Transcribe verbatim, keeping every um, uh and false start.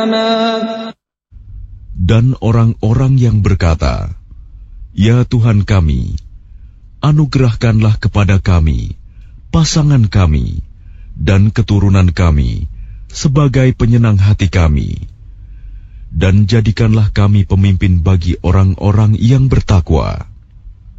Dan orang-orang yang berkata, "Ya Tuhan kami, anugerahkanlah kepada kami pasangan kami dan keturunan kami sebagai penyenang hati kami, dan jadikanlah kami pemimpin bagi orang-orang yang bertakwa."